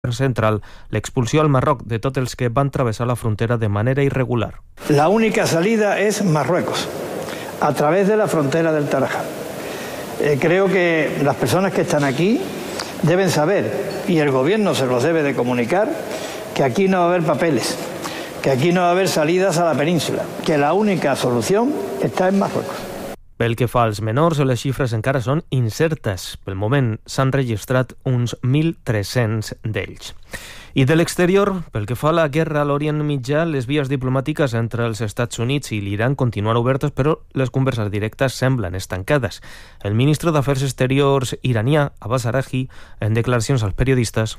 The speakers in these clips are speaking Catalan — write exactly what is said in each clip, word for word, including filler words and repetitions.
central l'expulsió al Marroc de tots els que van travessar la frontera de manera irregular. La única salida es Marruecos, a través de la frontera del Tarajal. Eh, creo que las personas que están aquí deben saber, y el gobierno se los debe de comunicar, que aquí no va a haber papeles, que aquí no va a haber salidas a la península, que la única solución está en Marruecos. Pel que fa als menors, les xifres encara són incertes. Pel moment s'han registrat uns mil tres-cents d'ells. I de l'exterior, pel que fa a la guerra a l'Orient Mitjà, les vies diplomàtiques entre els Estats Units i l'Iran continuen obertes, però les converses directes semblen estancades. El ministre d'Afers Exteriors iranià, Abbas Araghchi, en declaracions als periodistes,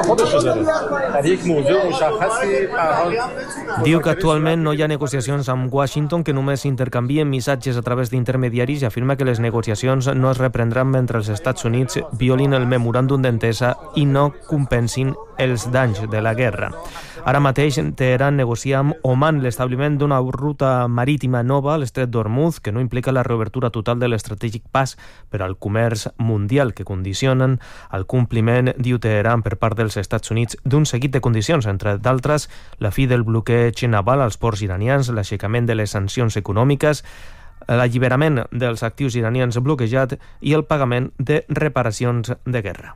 diu que actualment no hi ha negociacions amb Washington, que només intercanvien missatges a través d'intermediaris, i afirma que les negociacions no es reprendran mentre els Estats Units violin el memoràndum d'entesa i no compensin els danys de la guerra. Ara mateix Teheran negocia amb Oman l'establiment d'una ruta marítima nova a l'estret d'Hormuz, que no implica la reobertura total de l'estratègic pas per al comerç mundial, que condicionen el compliment, diu Teheran, per part dels Estats Units d'un seguit de condicions, entre d'altres la fi del bloqueig naval als ports iranians, l'aixecament de les sancions econòmiques, l'alliberament dels actius iranians bloquejats i el pagament de reparacions de guerra.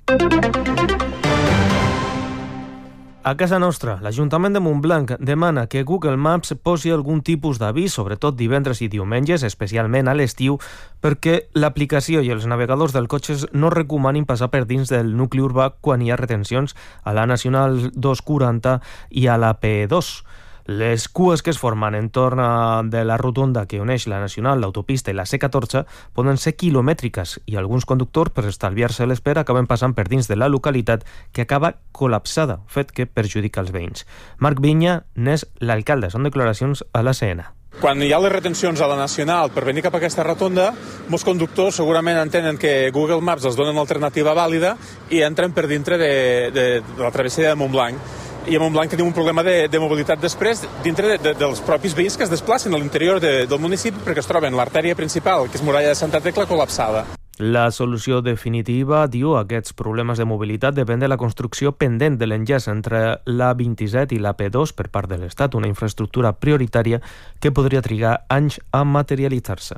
A casa nostra, l'Ajuntament de Montblanc demana que Google Maps posi algun tipus d'avís, sobretot divendres i diumenges, especialment a l'estiu, perquè l'aplicació i els navegadors dels cotxes no recomanin passar per dins del nucli urbà quan hi ha retencions a la Nacional dos quaranta i a la P dos. Les cues que es formen entorn de la rotonda que uneix la Nacional, l'autopista i la C catorze poden ser quilomètriques i alguns conductors, per estalviar-se l'espera, acaben passant per dins de la localitat, que acaba col·lapsada, fet que perjudica els veïns. Marc Vinya n'és l'alcalde. Són declaracions a la C N. Quan hi ha les retencions a la Nacional per venir cap a aquesta rotonda, molts conductors segurament entenen que Google Maps els dona una alternativa vàlida i entren per dintre de, de, de la travessia de Montblanc. I a Montblanc tenim un problema de, de mobilitat després dintre de, de, dels propis veïns que es desplacen a l'interior de, del municipi perquè es troben l'artèria principal, que és Muralla de Santa Tecla, col·lapsada. La solució definitiva, diu, a aquests problemes de mobilitat depèn de la construcció pendent de l'enllaç entre l'A vint-i-set i la P dos per part de l'Estat, una infraestructura prioritària que podria trigar anys a materialitzar-se.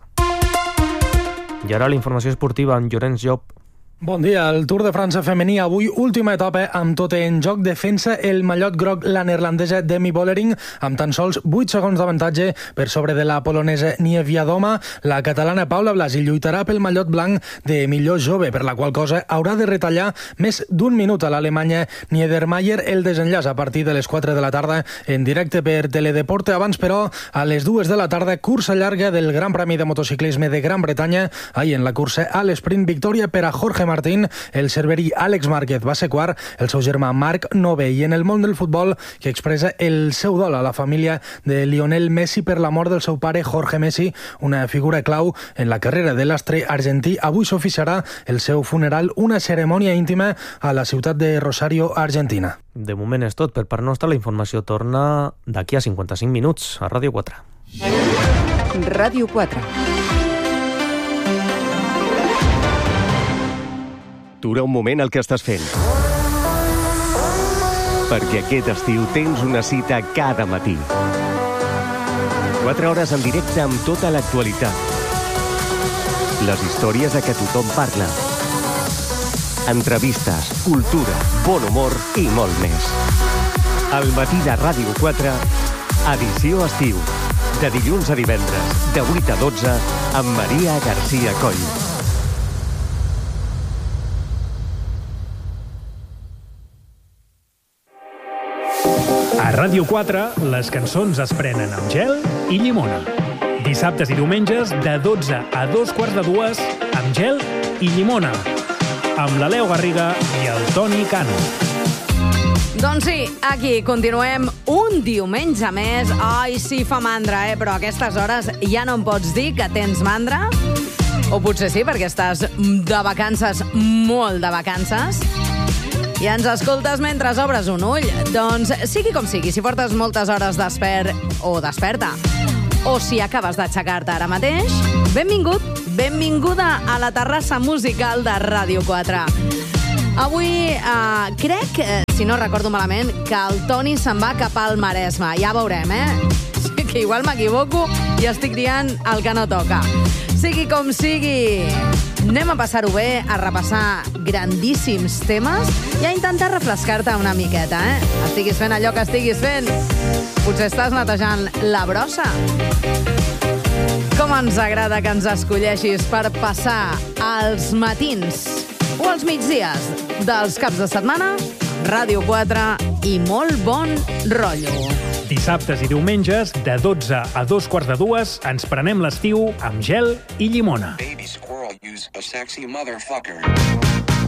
I ara la informació esportiva amb Llorenç Llop. Bon dia. El Tour de França femení avui última etapa amb tot en joc. Defensa el mallot groc la neerlandesa Demi Vollering amb tan sols vuit segons d'avantatge per sobre de la polonesa Nievia Doma. La catalana Paula Blasi lluitarà pel mallot blanc de millor jove, per la qual cosa haurà de retallar més d'un minut a l'alemanya Niedermayer. El desenllaç a partir de les quatre de la tarda en directe per Teledeporte. Abans, però, a les dues de la tarda, cursa llarga del Gran Premi de Motociclisme de Gran Bretanya. Ahir en la cursa a l'esprint, victòria per a Jorge Martín. El cerverí Àlex Márquez va ser quart, el seu germà Marc novè. I en el món del futbol, que expressa el seu dol a la família de Lionel Messi per la mort del seu pare Jorge Messi, una figura clau en la carrera de l'astre argentí. Avui s'oficiarà el seu funeral, una cerimònia íntima a la ciutat de Rosario, Argentina. De moment és tot. Per part nostra, la informació torna d'aquí a cinquanta-cinc minuts a Ràdio quatre. Ràdio quatre. Atura un moment el que estàs fent. Perquè aquest estiu tens una cita cada matí. Quatre hores en directe amb tota l'actualitat. Les històries a què tothom parla. Entrevistes, cultura, bon humor i molt més. Al matí de Ràdio quatre, edició estiu. De dilluns a divendres, de vuit a dotze, amb Maria García Coll. A Ràdio quatre, les cançons es prenen amb gel i llimona. Dissabtes i diumenges, de dotze a dos quarts de dues, amb gel i llimona. Amb la Leo Garriga i el Toni Cano. Doncs sí, aquí continuem un diumenge més. Ai, sí, fa mandra, eh? Però a aquestes hores ja no em pots dir que tens mandra. O potser sí, perquè estàs de vacances, molt de vacances. I ens escoltes mentre obres un ull. Doncs sigui com sigui, si portes moltes hores despert o desperta, o si acabes d'aixecar-te ara mateix, benvingut, benvinguda a la terrassa musical de Ràdio quatre. Avui eh, crec, eh, si no recordo malament, que el Toni se'n va cap al Maresme. Ja veurem, eh? Que igual m'equivoco i estic dient el que no toca. Sigui com sigui, anem a passar-ho bé, a repassar grandíssims temes i a intentar refrescar-te una miqueta, eh? Estiguis fent allò que estiguis fent. Potser estàs netejant la brossa. Com ens agrada que ens escolleixis per passar els matins o els migdies dels caps de setmana, Ràdio quatre i molt bon rotllo. Dissabtes i diumenges, de dotze a dos quarts de dues, ens prenem l'estiu amb gel i llimona. Baby squirrel, use a sexy motherfucker.